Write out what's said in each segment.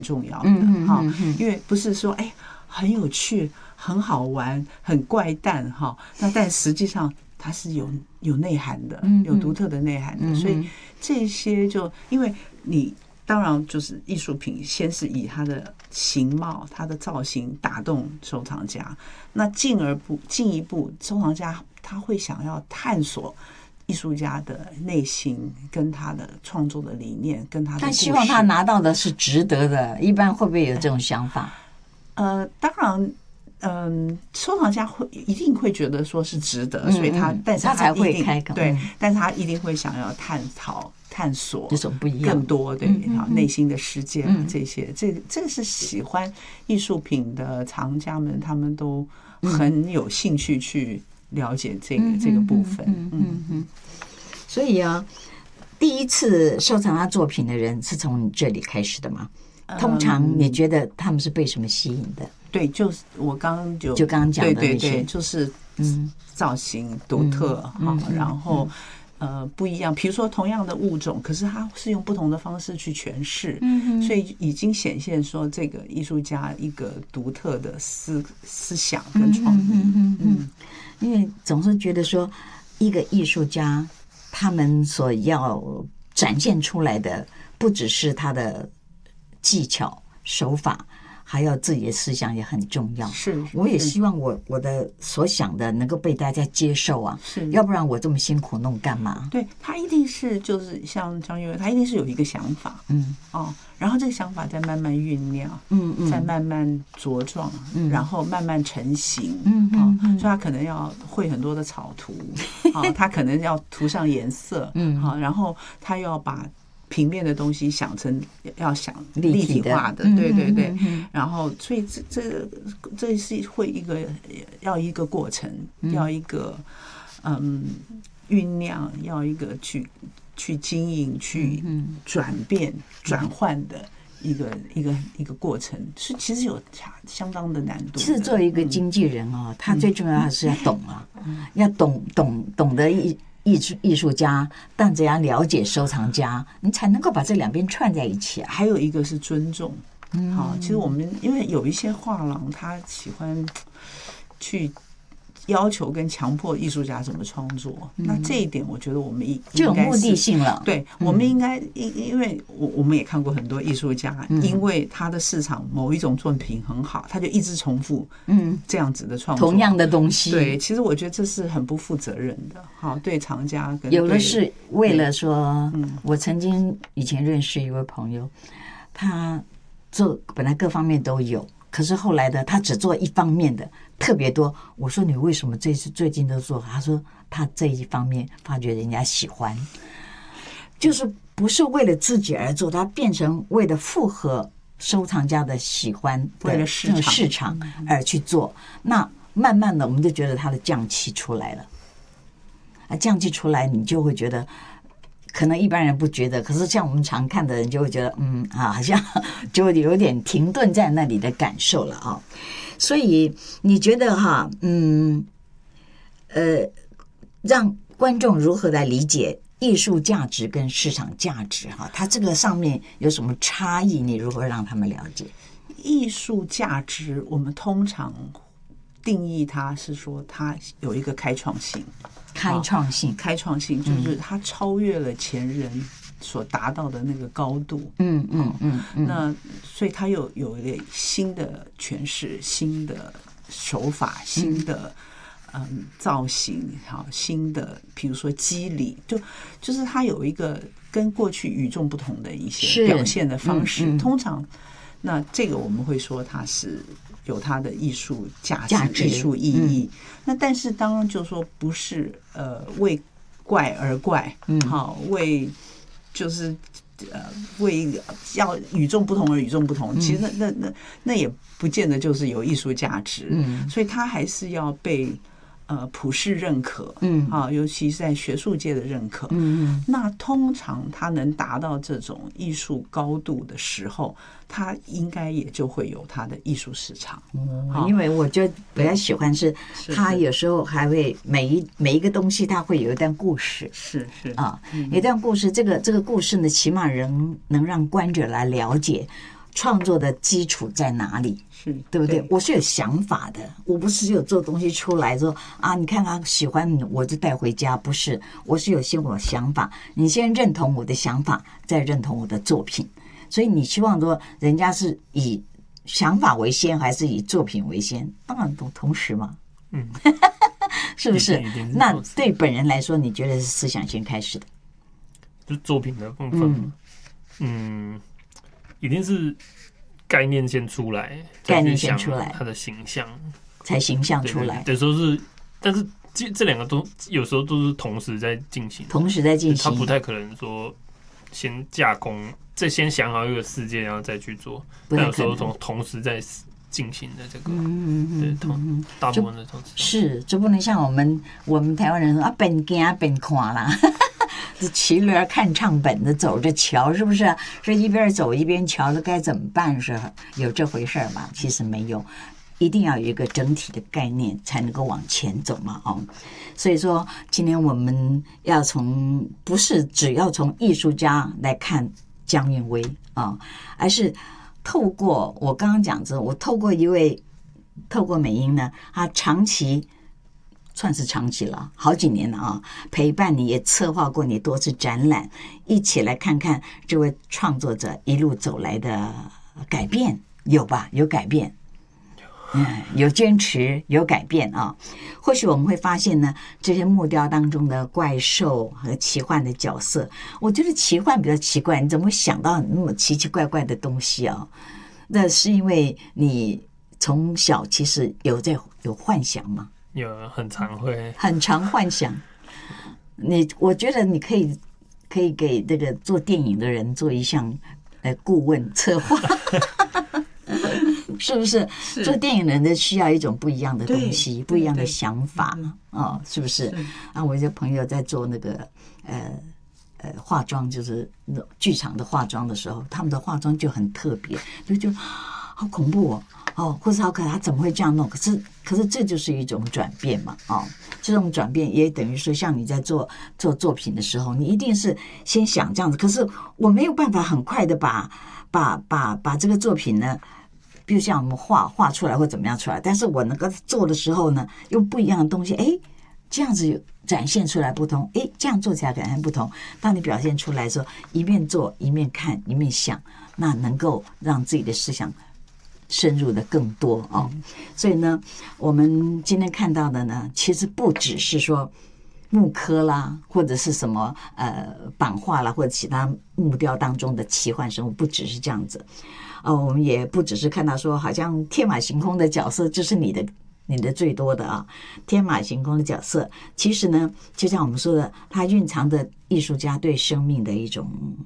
重要的哈，因为不是说很有趣、很好玩、很怪诞哈，但实际上它是有内涵的，有独特的内涵的，所以这些就因为你当然就是艺术品，先是以它的形貌、它的造型打动收藏家，那进一步，收藏家他会想要探索艺术家的内心跟他的创作的理念跟他的故事， 但希望他拿到的是值得的，一般会不会有这种想法？ 当然，收藏家一定会觉得说是值得，所以但是他才会开口， 对，但是他一定会想要探索这种不一样更多对内心的世界这些，这个是喜欢艺术品的藏家们，他们都很有兴趣去了解这个部分。 所以啊，第一次收藏他作品的人是从你这里开始的吗？通常你觉得他们是被什么吸引的？ 对，就是我刚刚就刚刚讲的那些， 对，就是造型独特然后不一样，比如说同样的物种，可是它是用不同的方式去诠释，所以已经显现说这个艺术家一个独特的思想跟创意。 因为总是觉得说一个艺术家他们所要展现出来的不只是他的技巧手法，还有自己的思想也很重要。 是， 我也希望我的所想的能够被大家接受啊， 是，要不然我这么辛苦弄干嘛？ 对，他一定是就是像张悦，他一定是有一个想法，然后这个想法在慢慢酝酿，在慢慢茁壮，然后慢慢成型，所以他可能要会很多的草图，他可能要涂上颜色，然后他又要把平面的东西想立体化的，对，然后所以这是会要一个过程，要一个酝酿，要一个去经营、去转变、转换的一个过程，是其实有相当的难度的。 其实作为一个经纪人他最重要的是要懂要懂得艺术家，但怎样了解收藏家，你才能够把这两边串在一起还有一个是尊重，其实我们因为有一些画廊，他喜欢去要求跟强迫艺术家怎么创作，那这一点我觉得我们就有目的性了。 对，我们应该因为我们也看过很多艺术家，因为他的市场某一种作品很好，他就一直重复这样子的创作， 同样的东西。 对，其实我觉得这是很不负责任的。对藏家跟有的是为了说，我曾经以前认识一位朋友，他做本来各方面都有。可是后来的他只做一方面的特别多，我说你为什么这次最近都做？他说他这一方面发觉人家喜欢，就是不是为了自己而做，他变成为了符合收藏家的喜欢的市场而去做。那慢慢的我们就觉得他的匠气出来了，匠气出来你就会觉得可能一般人不觉得，可是像我们常看的人就会觉得好像就有点停顿在那里的感受了所以你觉得让观众如何来理解艺术价值跟市场价值它这个上面有什么差异？你如何让他们了解？ 艺术价值我们通常定义它是说它有一个开创性，开创性就是它超越了前人所达到的那个高度，那所以它有一个新的诠释、新的手法、新的造型，新的比如说肌理，就是它有一个跟过去与众不同的一些表现的方式。通常，那这个我们会说它是有它的艺术价值、艺术意义。那但是当然就说不是为怪而怪，为就是为要与众不同而与众不同。其实那也不见得就是有艺术价值，所以它还是要被普世认可，尤其是在学术界的认可，那通常它能达到这种艺术高度的时候，它应该也就会有它的艺术市场。 因为我就比较喜欢是它有时候还会每一个东西它会有一段故事， 是有一段故事，这个故事呢，起码能让观者来了解创作的基础在哪里？ 是对不对？我是有想法的，我不是只有做东西出来说啊，你看他喜欢我就带回家，不是，我是有想法。你先认同我的想法，再认同我的作品。所以你希望说人家是以想法为先，还是以作品为先？当然都同时嘛，是不是？那对本人来说，你觉得是思想先开始的？ 就作品的部分，一定是概念先出来， 概念先出来， 它的形象才形象出来。 有时候是，但是这两个都有时候都是同时在进行，它不太可能说先架空，再先想好一个世界，然后再去做。但有时候同时在进行的这个，大部分的同时就不能像我们台湾人说啊，边走边看啦。骑驴看唱本的走着瞧，是不是？是一边走一边瞧着该怎么办？是有这回事吗？其实没有，一定要有一个整体的概念才能够往前走嘛。所以说今天我们要不是只要从艺术家来看江韵威而是透过我刚刚讲我透过美英呢，她算是长期了，好几年了陪伴你，也策划过你多次展览，一起来看看这位创作者一路走来的改变，有吧？有改变，有坚持，有改变或许我们会发现呢，这些木雕当中的怪兽和奇幻的角色，我觉得奇幻比较奇怪，你怎么会想到那么奇奇怪怪的东西那是因为你从小其实有幻想吗？ 有很常幻想。我觉得你可以给这个做电影的人做一项顾问策划，是不是？做电影人的需要一种不一样的东西，不一样的想法是不是？我一些朋友在做那个化妆，就是剧场的化妆的时候，他们的化妆就很特别，就好恐怖或是好可爱，他怎么会这样弄？可是这就是一种转变嘛这种转变也等于说，像你在做作品的时候，你一定是先想这样子，可是我没有办法很快的把这个作品呢，比如像我们画出来或怎么样出来，但是我能够做的时候呢，用不一样的东西，这样子展现出来不同，这样做起来感觉不同。当你表现出来的时候，一面做一面看一面想，那能够让自己的思想深入的更多所以呢，我们今天看到的呢，其实不只是说木刻啦，或者是什么版画啦，或者其他木雕当中的奇幻生物，不只是这样子我们也不只是看到说好像天马行空的角色就是你的最多的天马行空的角色，其实呢，就像我们说的，它蕴藏的艺术家对生命的一种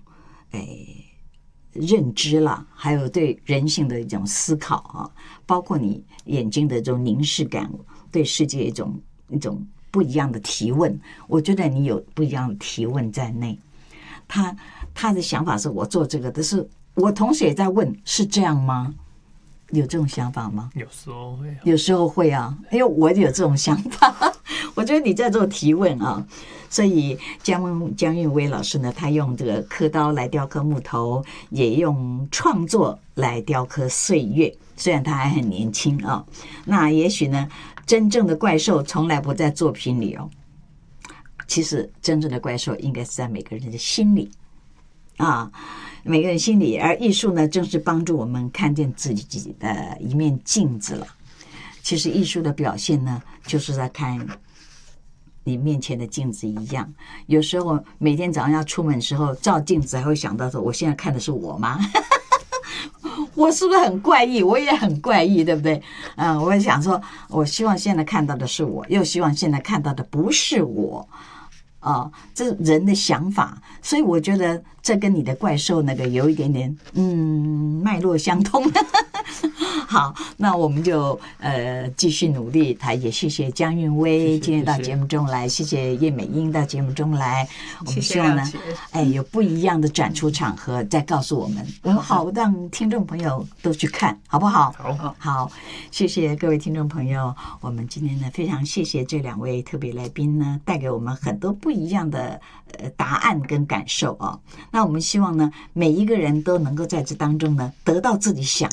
认知啦，还有对人性的一种思考包括你眼睛的这种凝视感，对世界一种不一样的提问。我觉得你有不一样的提问在内。他的想法是我做这个，但是我同时也在问，是这样吗？有这种想法吗？ 有时候会因为我有这种想法。我觉得你在做提问所以江韵威老师呢，他用这个刻刀来雕刻木头，也用创作来雕刻岁月。虽然他还很年轻那也许呢，真正的怪兽从来不在作品里其实真正的怪兽应该是在每个人的心里每个人心里。而艺术呢，正是帮助我们看见自己的一面镜子了。其实艺术的表现呢，就是在看你面前的镜子一样。有时候每天早上要出门的时候照镜子，还会想到说，我现在看的是我吗？我是不是很怪异？我也很怪异，对不对？我也想说，我希望现在看到的是我，又希望现在看到的不是我这是人的想法。所以我觉得这跟你的怪兽那个有一点点脉络相通。 好，那我们就继续努力。也谢谢江韵威今天到节目中来，谢谢叶美英到节目中来。我们希望呢，有不一样的展出场合再告诉我们，我们好让听众朋友都去看，好不好？好，谢谢各位听众朋友。我们今天呢，非常谢谢这2位特别来宾呢，带给我们很多不一样的答案跟感受哦。那我们希望呢，每一个人都能够在这当中呢，得到自己想